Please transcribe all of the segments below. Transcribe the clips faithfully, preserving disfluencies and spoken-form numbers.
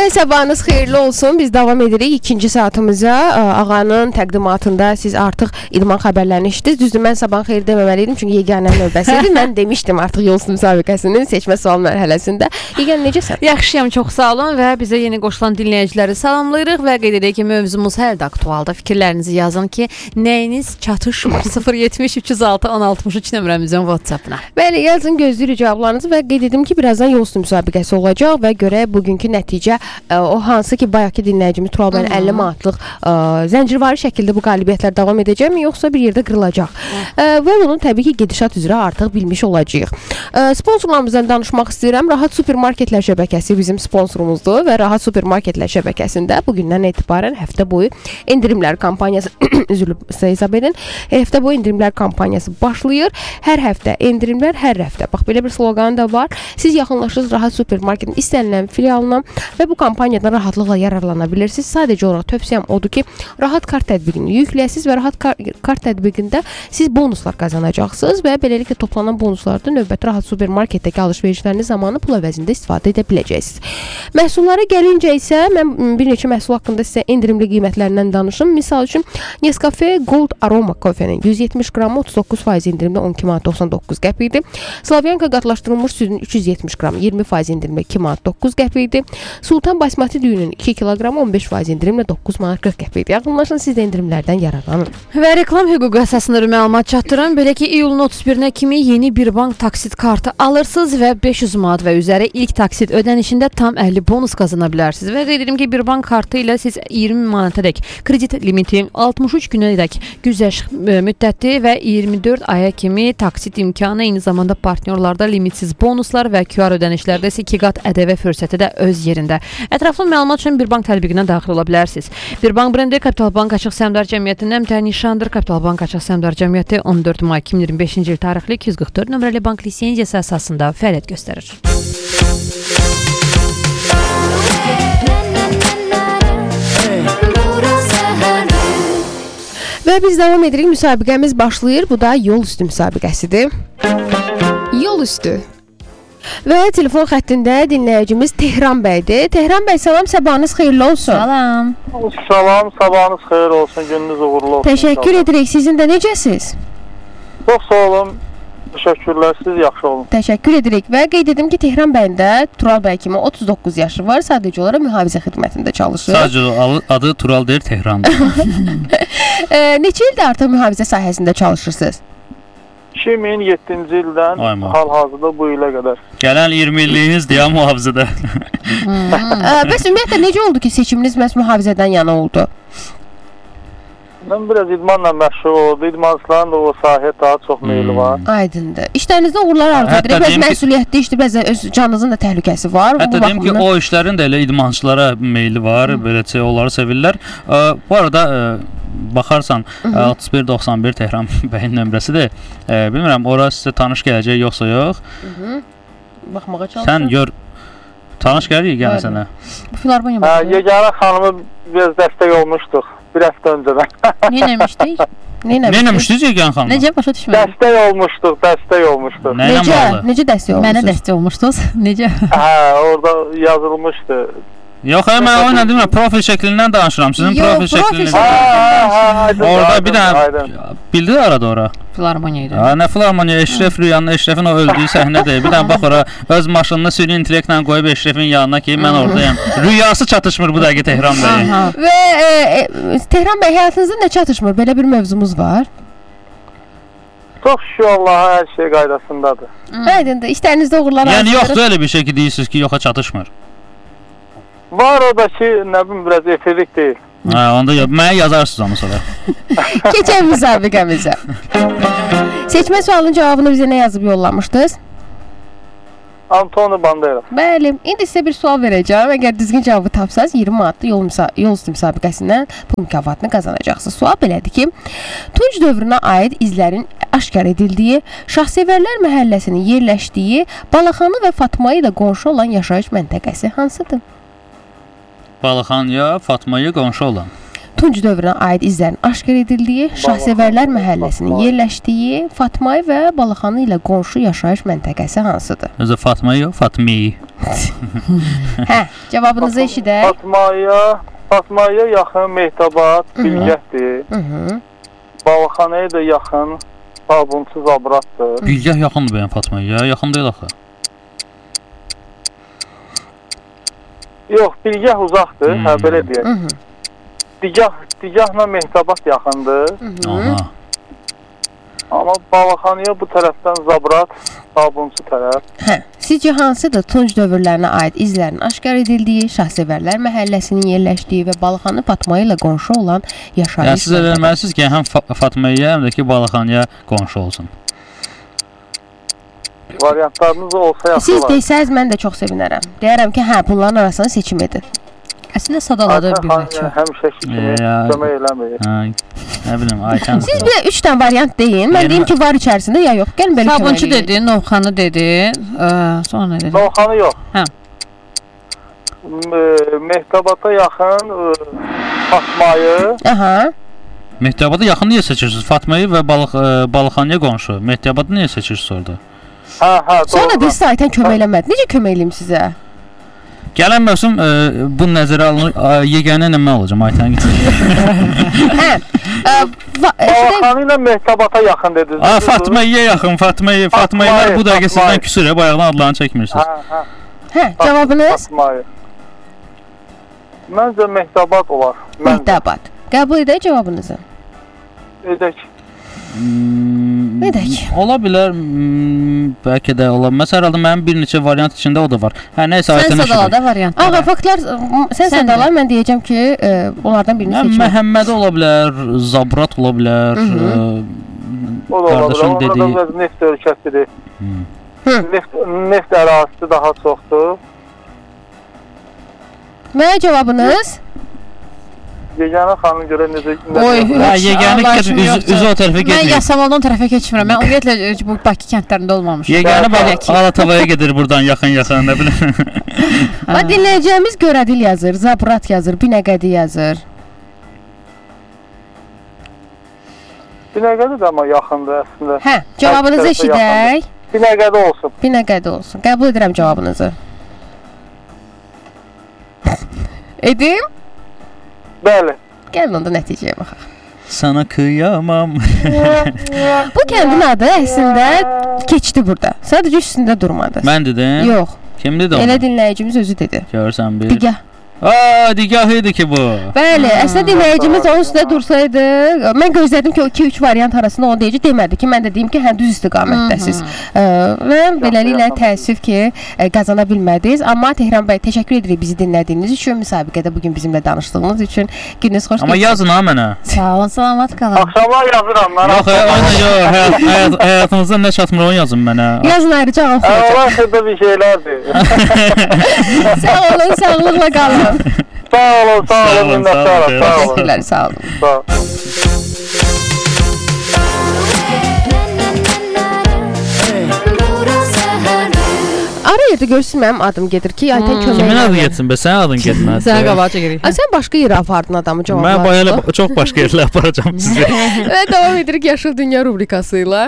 Və sabahınız xeyirli olsun. Biz davam edirik ikinci saatımıza. Ağanın təqdimatında siz artıq idman xəbərlərini eşitdiniz. Düzdür, mən sabahın xeyir deməməliydim, çünki yeganə növbəsidir. Mən demişdim artıq yol üstü müsabiqəsinin seçmə sual mərhələsində. Yeganə, necəsən? Yaxşıyam, çox sağ olun və bizə yeni qoşulan dinləyiciləri salamlayırıq və qeyd edək ki, mövzumuz hələ də aktualdır. Fikirlərinizi yazın ki, nəyiniz çatışmır? sıfır yetmiş üç yüz altı on altmış üç nömrəmizin WhatsApp-ına. Bəli, yazın, gözləyirik cavablarınızı və qeyd edim ki, birazdan yol üstü müsabiqəsi olacaq və görək bugünkü nəticə ə, o hansı ki, bayaqki dinləyicimiz Tural bəyin əlli manatlıq ə, zəncirvari şəkildə bu qalibiyyətlər davam edəcəkmi, yoxsa bir yerdə qırılacaq? Ə, və bunun təbii ki, gedişat üzrə artıq bilmiş olacağıq. Ə, sponsorlarımızdan danışmaq istəyirəm. Rahat Supermarketlər şəbəkəsi bizim sponsorumuzdur və Rahat Supermarketlər şəbəkəsində bugündən etibarən həftə boyu endirimlər kampaniyası üzülüb hesab edin. Həftə boyu endirimlər kampaniyası başlayır. Hər həftə endirimlər, hər həftə. Bax, belə bir sloqan da var. Siz yaxınlaşırsınız Rahat Supermarketin istənilən filialına və bu kampaniyadan rahatlıqla yararlana bilirsiniz. Sadəcə olaraq tövsiyəm odur ki, Rahat kart tətbiqini yükləyəsiniz və Rahat kar kart tətbiqində siz bonuslar qazanacaqsınız və beləliklə toplanan bonuslarda növbəti Rahat Supermarketdəki alış-verişləriniz zamanı pul əvəzində istifadə edə biləcəksiniz. Məhsullara gəlincə isə mən bir neçə məhsul haqqında sizə endirimli qiymətlərindən danışım. Misal üçün Nescafe Gold Aroma kofenin yüz yetmiş qramı otuz doqquz faiz endirimli on iki manat doxsan doqquz qəpikdir. Slavyanka qatlaşdırılmış südün üç yüz yetmiş qram iyirmi faiz endirimli iki manat doqquz qəpikdir. Sultan basmati düyünün iki kiloqramı on beş faiz endirimli doqquz manat qırx qəpikdir. Yaxınlaşın, siz də endirimlərdən yararlanın. Və reklam hüququ əsasında məlumat çatdırın. Belə ki, iyulun otuz birinə kimi yeni bir bank taksit kartı alırsınız və beş yüz manat və üzəri ilk taksit ödənişində tam əlli bonus qazana bilərsiniz. Və dedim ki, bir bank kartı ilə siz iyirmi manatadək kredit limiti, altmış üç günədək güzəşt müddəti və iyirmi dörd aya kimi taksit imkanı, eyni zamanda partnyorlarda limitsiz bonuslar və Q R ödənişlərdə isə iki qat ƏDV fürsəti də öz yerində. Ətraflı məlumat üçün bir bank tətbiqinə daxil ola bilərsiniz. Bir bank brendi Kapital Bank Açıq Səhmdar Cəmiyyətinin əmtəli nişandır. Kapital Bank Açıq Səhmdar Cəmiyyəti on dörd may iki min iyirmi beşinci il tarixli iki yüz qırx dörd nömrəli bank lisenziyası əsasında fəaliyyət göstərir. Və biz davam edirik, müsabiqəmiz başlayır. Bu da yol üstü müsabiqəsidir. Yol üstü. Və telefon xəttində dinləyicimiz Tehran bəydir. Tehran bəy, salam, sabahınız xeyirli olsun. Salam. Salam, sabahınız xeyir olsun, gününüz uğurlu olsun. Təşəkkür inşallah. Edirik. Sizin də necəsiz? Çox sağ olun. Təşəkkürlər, siz yaxşı olun. Təşəkkür edirik və qeyd edim ki, Tehran bəyin də Tural bəy kimi otuz doqquz yaşı var. Sadəcə olaraq mühafizə xidmətində çalışır. Sadəcə adı Tural deyir, Tehrandır. e, neçə ildə artıq mühafizə sahəsində çalışırsınız? iki min yeddinci ildən hal-hazırda bu ilə qədər. Gələn iyirmi illiyinizdir ya mühafizədə. Bəs ümumiyyətlə necə oldu ki, seçiminiz məhz mühafizədən yana oldu? Mən biraz idmanla məşğul oldu. İdmançıların da o sahəyə daha çox meyli var. Aydındır. İşlərinizdə uğurlar arzu edirik. Bəs məsuliyyətli işdir, bəzən öz canınızın da təhlükəsi var. Hətta deyim ki, o işlərin də elə idmançılara meyli var. Beləcə onları sevirlər. Bu arada baxarsan altmış bir doxsan bir Tehran bəyin nömrəsidir. Bilmirəm, ora sizə tanış gələcək yoxsa yox. Baxmağa çalışın. Sən gör, tanış gəlir yenə sənə. Filarmoniya Hə, yeganə xanımı biraz dəstək olmuşduq. Bir həftə öncədən. Neyləmişdik? Neyləmişdik yeganə xanım? Necə, başa düşmədim. Dəstək olmuşduq, dəstək olmuşduq. Necə? Necə dəstək olmuşdunuz? Mənə dəstək olmuşdunuz. Necə? Hə, orada yazılmışdı. Yox, hə, mən oyna demirəm, profil şəklindən danışıram. Sizin profil şəkliniz. Orada bir dənə bildi arada ora. Filarmoniya idi. Ha, nə filarmoniya? Eşref Rüyanın, Eşrefin o öldüyü səhnədir. Bir dənə bax ora öz maşınını süni intellektlə qoyub Eşrefin yanına ki, mən oradayam. Rüyası çatışmır bu dəqiqə Tehran bəy. Və e, Tehran bəy, həyatınızda nə çatışmır? Belə bir mövzumuz var. Çox şükür Allaha, hər şey qaydasındadır. Aydındır. İşlərinizdə uğurlar arzu edirik. Yəni yoxdur elə bir şey ki, deyirsiniz ki, yoxa çatışmır. Var o da ki, nə bilim, biraz efirlik deyil. Hə, onda mənə yazarsınız onu sonra. Keçək müsabiqəmizə. Seçmə sualının cavabını bizə nə yazıb yollamışdınız? Antonio Banderas. Bəli, indi sizə bir sual verəcəm. Əgər düzgün cavabı tapsanız iyirmi manatlı yol, yol üstü müsabiqəsindən pul mükafatını qazanacaqsınız. Sual belədir ki, Tunc dövrünə aid izlərin aşkar edildiyi, Şahsevərlər məhəlləsinin yerləşdiyi, Balaxanı və Fatmayı da qonşu olan yaşayış məntəqəsi hansıdır? Balaxan ya Fatmayı qonşu olan. Tunc dövrünə aid izlərin aşkar edildiyi, Şahsevərlər məhəlləsinin yerləşdiyi, Fatmay və Balaxanı ilə qonşu yaşayış məntəqəsi hansıdır? Özü Fatma yox, Fatmi. Hə, cavabınızı eşidək. Fatmaya, Fatmaya yaxın Mehtabat, Bilgəhdir. Mhm. Balaxanaya da yaxın Sabunçu Zabratdır. Bilgah yaxındır bəyən Fatmaya, yaxın deyil axı. Yox, Bilgəh uzaqdır, Hmm. hə belə deyək. Mhm. Digah, Digahla Mehtabat yaxındır. Aha. Amma Balaxanaya bu tərəfdən Zabrat, Sabunçu tərəf. Hə, sizcə hansıdır Tunc dövrlərinə aid izlərin aşkar edildiyi, Şahsevərlər məhəlləsinin yerləşdiyi və Balaxanı Fatmaya ilə qonşu olan yaşayış Yəni siz eləməlisiniz ki, həm Fa Fatmaya, həm də ki Balaxanıya qonşu olsun. Variantlarınız olsa yaxşı Siz olar. desəz mən də çox sevinərəm. Deyərəm ki, hə, bunların arasından seçim edin. Əslində sadaladı bir neçə. Həmişəki kimi Ya. kömək eləmir. Hə, nə bilim, Aytən. Siz bir üç dənə variant deyin. Mən Yeni- deyim ki, var içərisində ya yox. Gəlin belə Sabunçu dedi, Novxanı dedi, ə, sonra nə dedi? Novxanı yox. Hə. M- Mehtabata yaxın ə, Fatmayı, Aha. Mehtabatı yaxın niyə seçirsiniz? Fatmayı və Balıq e, Balaxanıya qonşu. Mehtabatı niyə seçirsiniz orada? hə, hə, Sonra doğru. da sizə Aytən kömək eləmədi. Necə kömək eləyim sizə? Gələn mövsüm e, bu nəzərə alınır. A, yeganə nə mən olacağam Aytən gitsin. Hə. ə, va- eşidək- Balaxanı ilə Mehtabata yaxın dediniz. A, Fatmaya yaxın, Fatmayı, Fatmayılar bu dəqiqə sizdən küsür, ya, bayaqdan adlarını çəkmirsiniz. Hə, hə. Hə, cavabınız Fatmayı. Məncə Mehtabat olar. Məncə. Mehtabat. Qəbul edək cavabınızı. Edək. Hmm, Edək. Ola bilər, hmm, bəlkə də ola. Məsələn, halda mənim bir neçə variant içində o da var. Hə, nəysə Sən Aytənə sadala şükür. da variant. Ağa, faktlar sən Sən sadala, mən deyəcəm ki, ə, onlardan birini Hə, seçin. Məhəmməd ola bilər, Zabrat ola bilər. Hı hı. e, O da olar. Qardaşım Onda dediyi- da biraz neft ölkəsidir. hmm. Hı. Neft, neft ərazisi daha çoxdur. Və cavabınız? Yeganə xanım görə necə... Oy, necə- Hə, Heç yeganə Allah keçmir, aşkına üz, yoxdur. üzü o tərəfə Mən getmir. Yasamaldan tərəfə keçmirəm. Mən ümumiyyətlə e, bu Bakı kəndlərində olmamışam. Yeganə Bəli, bax Alatavaya gedir buradan yaxın-yaxın, nə bilim. Və dinləyəcəyimiz Görədil yazır, Zabrat yazır, Binəqədi yazır. Binəqədi də amma yaxındır əslində. Hə, cavabınızı Hər tərəfə eşidək. Binəqədi olsun. Binəqədi olsun. Qəbul edirəm cavabınızı. Edim? Bəli. Gəlin onda nəticəyə baxaq. Sana kıyamam. Bu kəndin adı əslində keçdi burada. Sadəcə üstündə durmadı. Mən dedim. Yox, Kim dedi onu? elə dinləyicimiz özü dedi. Görsən bir. Digah. Aa, digah idi ki bu. Bəli, əslində dinləyicimiz onun üstündə dursaydı, mən gözlədim ki, o iki üç variant arasında onu deyəcək, demədi ki, mən də deyim ki, hə düz istiqamətdəsiz. Ə, və beləliklə təəssüf ki, ə, qazana bilmədiniz. Amma Tehran bəy, təşəkkür edirik bizi dinlədiyiniz üçün, müsabiqədə bu gün bizimlə danışdığınız üçün. Gününüz xoş Amma keçsin. yazın ha mənə. Sağ olun, salamat qalın. Axşamlar yazıram mən. Yox, oyna yox, həyat, həyat, həyatınızda nə çatmır onu yazın mənə. Yazın ayrıca Hə, oxuyacaq. onlar xırda bir şeylərdir. Sağ olun, sağlıqla qalın. Sağ olun, sağ Sağ olun, olun, minnətdarım. sağ olun. Sağ olun. Təşəkkürlər, sağ olun. Sağ olun. Ara yerdə görürsün mənim adım gedir ki, Aytən kömək. Kimin adı eləyin. getsin be? Sənin adın getmədi. Sənə qabağa girik. Ay, sən başqa yerə apardın adamı Mən cavablarla. bayaq çox başqa yerlərə aparacağam sizi. Və davam edirik Yaşıl Dünya rubrikası ilə.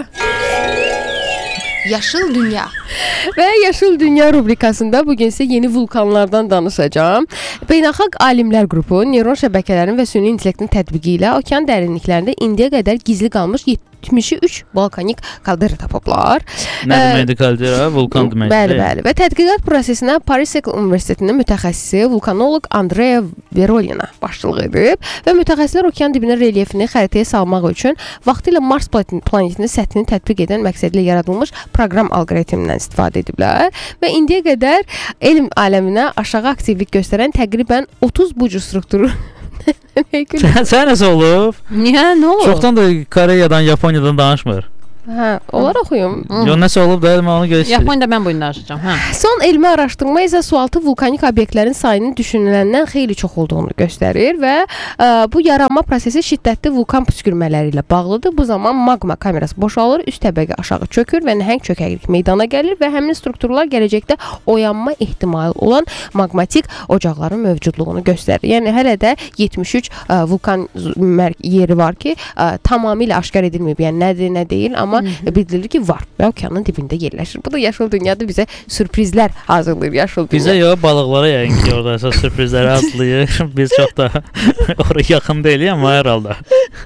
Yaşıl Dünya. Və Yaşıl Dünya rubrikasında bu gün sizə yeni vulkanlardan danışacağam. Beynəlxalq alimlər qrupu neyron şəbəkələrinin və süni intellektin tətbiqi ilə okean dərinliklərində indiyə qədər gizli qalmış yetmiş üç volkanik kaldera tapıblar. Nə deməkdir kaldera? Vulkan deməkdir. Bəli, bəli. Və tədqiqat prosesinə Paris Universitetinin mütəxəssisi vulkanoloq Andrea Verolina başçılıq edib və mütəxəssislər okean dibinin relyefini xəritəyə salmaq üçün vaxtilə Mars planetinin səthini tətbiq edən məqsədlə yaradılmış proqram alqoritmindən istifadə ediblər və indiyə qədər elm aləminə aşağı aktivlik göstərən təqribən otuz bu cür strukturu Sən nəsə olub? Niyə? Nə olub? Çoxdan da Koreyadan, Yaponiyadan danışmır. Hə, onlar oxuyum. Yox, nəsə olub da, mən onu göstərim. Yaponiyada mən bu günü danışacağam. Hə. Son elmi araşdırma isə sualtı vulkanik obyektlərin sayının düşünüləndən xeyli çox olduğunu göstərir və ə, bu yaranma prosesi şiddətli vulkan püskürmələri ilə bağlıdır. Bu zaman maqma kamerası boşalır, üst təbəqə aşağı çökür və nəhəng çökəklik meydana gəlir və həmin strukturlar gələcəkdə oyanma ehtimalı olan maqmatik ocaqların mövcudluğunu göstərir. Yəni hələ də yetmiş üç ə, vulkan yeri var ki, ə, tamamilə aşkar edilməyib. Yəni nədir, nə deyil, amma bildirilir ki, var və okeanın dibində yerləşir. Bu da yaşıl dünyada bizə sürprizlər hazırlayır, yaşıl dünya. Bizə yox, balıqlara yəqin ki, orada əsas sürprizləri hazırlayır. Biz çox da oraya yaxın deyilik, amma hər halda.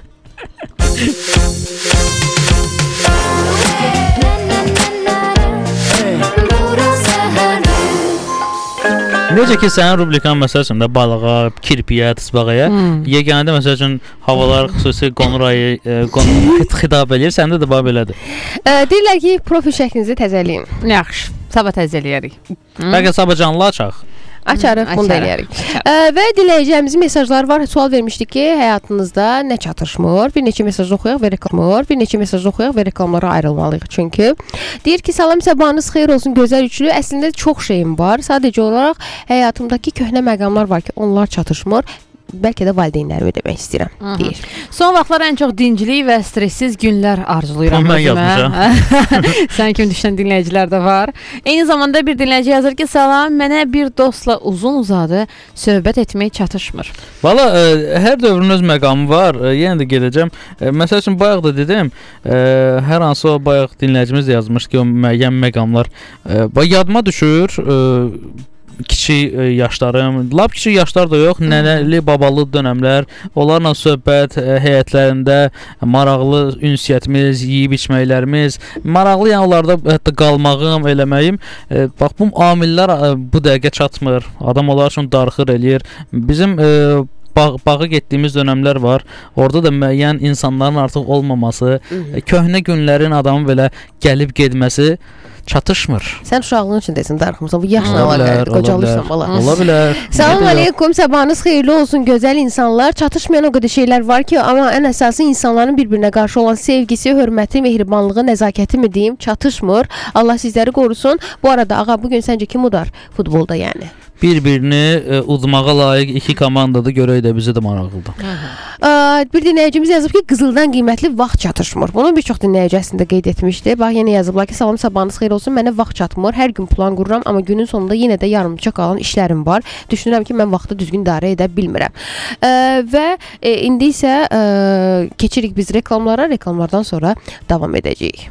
Necə ki, sənin rubrikan məsəl üçün də balığa, kirpiyə, tısbağaya, hmm. yeganədə məsəl üçün havalar xüsusi qonur ayı e, qonur xitab edir, səndə də bax belədir. E, deyirlər ki, profil şəklinizi təzələyin. Yaxşı, sabah təzələyərik. Bəlkə sabah canlı açaq. Açarıq, bunu da eləyərik. Ə, və dinləyəcəyimizin mesajları var. Sual vermişdik ki, həyatınızda nə çatışmır? Bir neçə mesaj oxuyaq və reklamlar, bir neçə mesaj oxuyaq və reklamlara ayrılmalıyıq. Çünki deyir ki, salam, sabahınız xeyir olsun, gözəl üçlü. Əslində çox şeyim var. Sadəcə olaraq həyatımdakı köhnə məqamlar var ki, onlar çatışmır. Bəlkə də valideynlərimi demək istəyirəm, deyir. Son vaxtlar ən çox dinclik və stressiz günlər arzulayıram. Mən yazmışam. Sən kimi düşünən dinləyicilər də var. Eyni zamanda bir dinləyici yazır ki, salam, mənə bir dostla uzun uzadı söhbət etmək çatışmır. Valla, ə, hər dövrün öz məqamı var. Ə, yenə də gedəcəm. Ə, məsəl üçün, bayaq da dedim, ə, hər hansı o bayaq dinləyicimiz də yazmış ki, o müəyyən məqamlar ə, yadıma düşür. Ə, kiçik yaşlarım, lap kiçik yaşlar da yox, nənəli, babalı dönəmlər, onlarla söhbət, həyətlərində maraqlı ünsiyyətimiz, yeyib içməklərimiz, maraqlı yəni onlarda hətta qalmağım, eləməyim. E, bax, bu amillər bu dəqiqə çatmır. Adam onlar üçün darıxır eləyir. Bizim e, Bağ, bağı getdiyimiz dönəmlər var. Orada da müəyyən insanların artıq olmaması, Hı-hı. köhnə günlərin adamı belə gəlib getməsi çatışmır. Sən uşaqlığın üçün desin, darıxmısan. Bu yaşla əlaqəlidir, qocalırsan bala. Ola bilər. Salam aleykum, sabahınız xeyirli olsun, gözəl insanlar. Çatışmayan o qədər şeylər var ki, amma ən əsası insanların bir-birinə qarşı olan sevgisi, hörməti, mehribanlığı, nəzakəti mi deyim, çatışmır. Allah sizləri qorusun. Bu arada, ağa, bugün səncə kim udar futbolda yəni? Bir-birini e, udmağa layiq iki komandadır, görək də bizə də maraqlıdır. Ə, bir dinləyicimiz yazıb ki, qızıldan qiymətli vaxt çatışmır. Bunu bir çox dinləyici əslində qeyd etmişdi. Bax, yenə yazıblar ki, salam, sabahınız xeyir olsun, mənə vaxt çatmır, hər gün plan qururam, amma günün sonunda yenə də yarımçıq qalan işlərim var. Düşünürəm ki, mən vaxtı düzgün idarə edə bilmirəm. Ə, və e, indi isə e, keçirik biz reklamlara, reklamlardan sonra davam edəcəyik.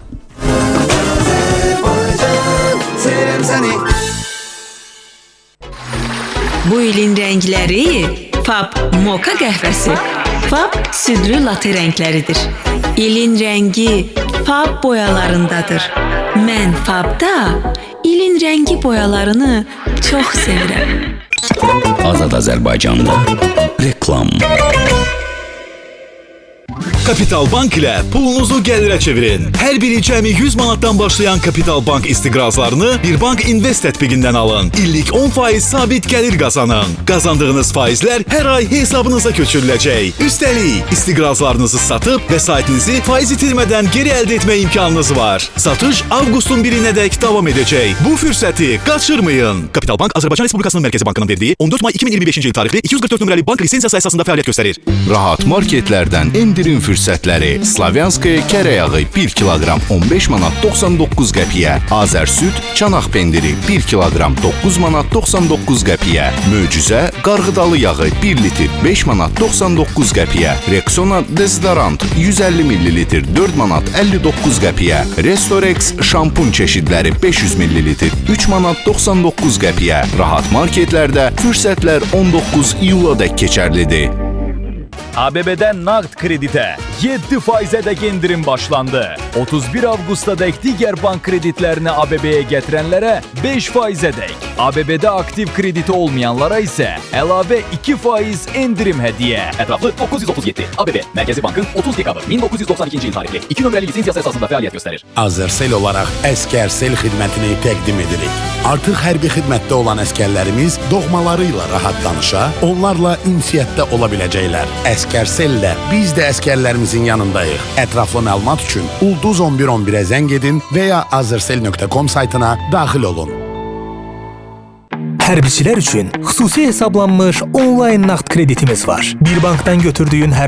Bu ilin rəngləri Fab Moka qəhvəsi. Fab südlü latte rəngləridir. İlin rəngi Fab boyalarındadır. Mən Fabda ilin rəngi boyalarını çox sevirəm. Azad Azərbaycanda reklam. Kapital Bank ile pulunuzu gəlirə çevirin. Hər biri cəmi yüz manatdan başlayan Kapital Bank istiqrazlarını Bir Bank Invest tətbiqindən alın. İllik on faiz sabit gəlir qazanın. Qazandığınız faizlər hər ay hesabınıza köçürüləcək. Üstəlik, istiqrazlarınızı satıb vəsaitinizi faiz itirmədən geri əldə etmə imkanınız var. Satış avqustun birinədək davam edəcək. Bu fürsəti qaçırmayın. Kapital Bank Azərbaycan Respublikasının Mərkəzi Bankının verdiyi on dörd may iki min iyirmi beşinci il tarixli iki yüz qırx dörd nömrəli bank lisensiyası əsasında fəaliyyət göstərir. Rahat marketlərdən endirim fürsətləri. Slavyanskaya kərə yağı bir kiloqram on beş manat doxsan doqquz qəpiyə. Azər süd, çanaq pendiri bir kiloqram doqquz manat doxsan doqquz qəpiyə. Möcüzə qarğıdalı yağı bir litr beş manat doxsan doqquz qəpiyə. Rexona dezodorant yüz əlli millilitr dörd manat əlli doqquz qəpiyə. Restorex şampun çeşidləri beş yüz millilitr üç manat doxsan doqquz qəpiyə. Rahat marketlərdə fürsətlər on doqquz iyuladək keçərlidir. A B B'den naqd kredite yedi faizədək endirim başlandı. otuz bir avqustadək digər bank kreditlərini A B B'yə gətirənlərə beş faizədək, A B B'də aktiv krediti olmayanlara isə əlavə iki faiz endirim hədiyyə. Ətraflı doqquz yüz otuz yeddi. A B B Mərkəzi Bankın otuz dekabr min doqquz yüz doxsan ikinci il tarixli iki nömrəli lisensiyası əsasında fəaliyyət göstərir. Azərsel olaraq Əskərsel xidmətini təqdim edirik. Artıq hərbi xidmətdə olan əskərlərimiz doğmaları ilə rahat danışa, onlarla ünsiyyətdə ola biləcəklər. Əskərsəllə biz də əskərlərimizi müştərilərimizin yanındayıq. Ətraflı məlumat üçün ulduz on bir on birə zəng edin və ya azercell nöqtə com saytına daxil olun. Hərbiçilər üçün xüsusi hesablanmış onlayn nağd kreditimiz var. Bir bankdan götürdüyün hər